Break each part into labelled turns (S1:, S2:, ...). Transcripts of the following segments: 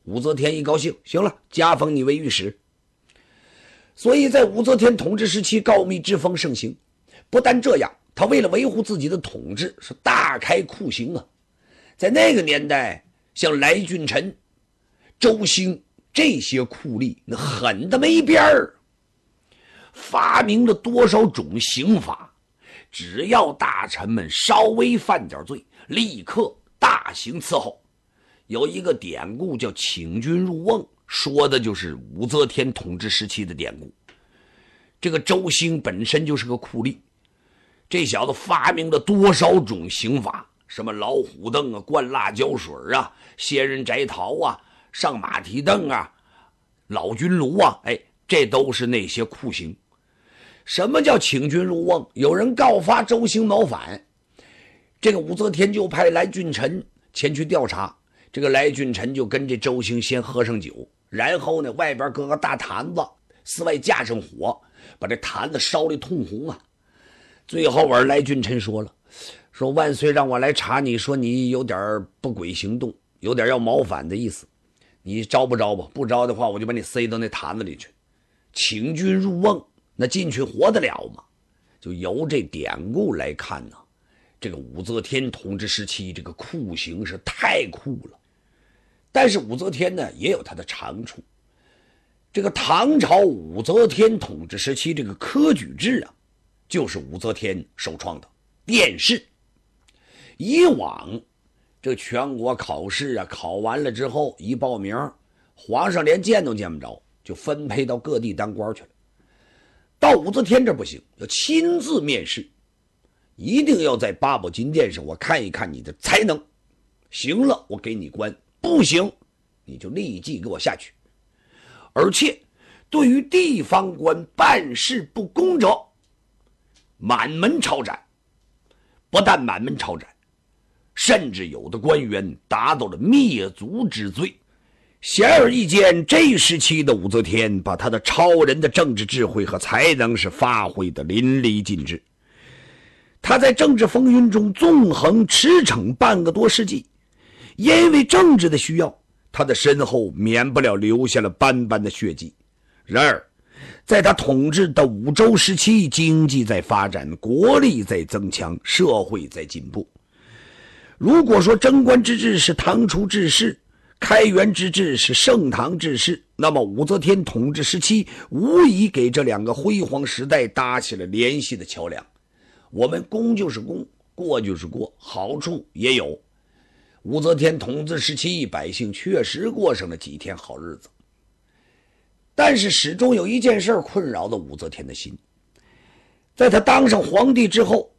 S1: 武则天一高兴，行了，加封你为御史。所以在武则天统治时期，告密之风盛行。不但这样，他为了维护自己的统治，是大开酷刑啊。在那个年代，像来俊臣、周兴这些酷吏，那狠的没边儿，发明了多少种刑罚，只要大臣们稍微犯点罪，立刻大刑伺候。有一个典故叫请君入瓮，说的就是武则天统治时期的典故。这个周兴本身就是个酷吏，这小子发明了多少种刑罚，什么老虎凳啊、灌辣椒水啊、仙人摘桃啊、上马蹄凳啊、老君炉啊，这都是那些酷刑。什么叫请君入瓮？有人告发周兴谋反，这个武则天就派来俊臣前去调查。这个来俊臣就跟这周兴先喝上酒，然后呢，外边搁个大坛子，寺外架上火，把这坛子烧得通红啊。最后来俊臣说了，说万岁让我来查你，说你有点不轨行动，有点要谋反的意思，你招不招吧？不招的话，我就把你塞到那坛子里去。请君入瓮，那进去活得了吗？就由这典故来看呢，这个武则天统治时期，这个酷刑是太酷了。但是武则天呢，也有她的长处。这个唐朝武则天统治时期，这个科举制啊，就是武则天首创的殿试。以往这全国考试啊，考完了之后一报名，皇上连见都见不着，就分配到各地当官去了。到武则天这不行，要亲自面试，一定要在八宝金殿上我看一看你的才能，行了我给你官，不行你就立即给我下去。而且对于地方官办事不公者，满门抄斩。不但满门抄斩，甚至有的官员达到了灭族之罪。显而易见，这时期的武则天把她的超人的政治智慧和才能是发挥的淋漓尽致。她在政治风云中纵横驰骋半个多世纪，因为政治的需要，她的身后免不了留下了斑斑的血迹。然而在她统治的武周时期，经济在发展，国力在增强，社会在进步。如果说贞观之治是唐初治世，开元之治是盛唐治世，那么武则天统治时期无疑给这两个辉煌时代搭起了联系的桥梁。我们功就是功，过就是过，好处也有。武则天统治时期，百姓确实过上了几天好日子。但是始终有一件事困扰了武则天的心。在她当上皇帝之后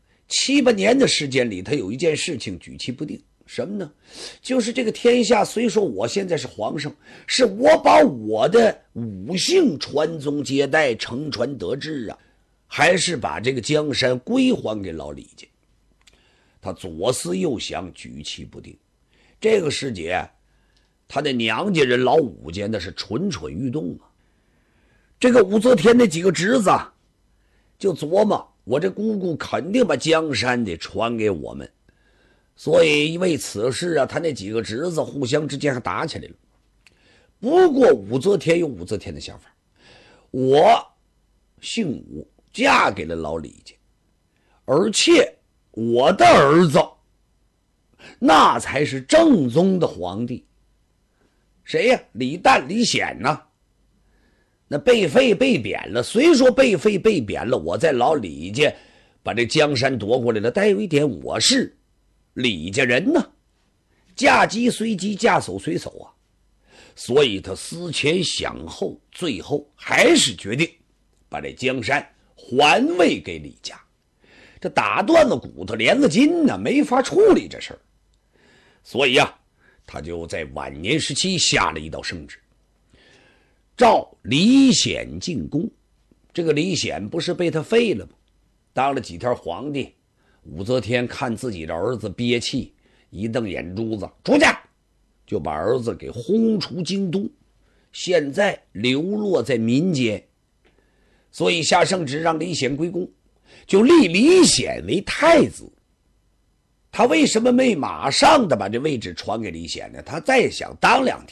S1: 7、8年的时间里，她有一件事情举棋不定。什么呢？就是这个天下虽说我现在是皇上，是我把我的武姓传宗接代，承传得志啊，还是把这个江山归还给老李家。他左思右想，举棋不定。这个时节，他的娘家人老武家那是蠢蠢欲动啊。这个武则天那几个侄子就琢磨，我这姑姑肯定把江山得传给我们，所以为此事啊，他那几个侄子互相之间还打起来了。不过武则天有武则天的想法，我姓武，嫁给了老李家，而且我的儿子那才是正宗的皇帝。谁呀？李旦、李显呢？那被废被贬了，虽说被废被贬了，我在老李家把这江山夺过来了，但有一点，我是李家人呢，嫁鸡随鸡，嫁叟随叟啊。所以他思前想后，最后还是决定把这江山还位给李家。这打断了骨头连了筋呢，没法处理这事儿。所以啊，他就在晚年时期下了一道圣旨，召李显进宫。这个李显不是被他废了吗？当了几天皇帝，武则天看自己的儿子憋气，一瞪眼珠子，出去，就把儿子给轰出京都，现在流落在民间。所以下圣旨让李显归宫，就立李显为太子。他为什么没马上的把这位置传给李显呢？他再想当2天，